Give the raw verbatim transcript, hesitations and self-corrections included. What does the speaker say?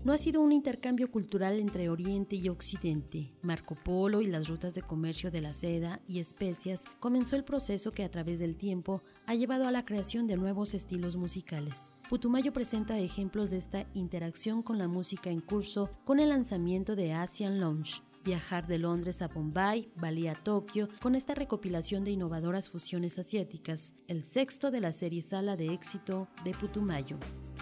no ha sido un intercambio cultural entre Oriente y Occidente. Marco Polo y las rutas de comercio de la seda y especias comenzó el proceso que a través del tiempo ha llevado a la creación de nuevos estilos musicales. Putumayo presenta ejemplos de esta interacción con la música en curso con el lanzamiento de Asian Lounge, Viajar de Londres a Bombay, Bali a Tokio, con esta recopilación de innovadoras fusiones asiáticas, el sexto de la serie Sala de Éxito de Putumayo.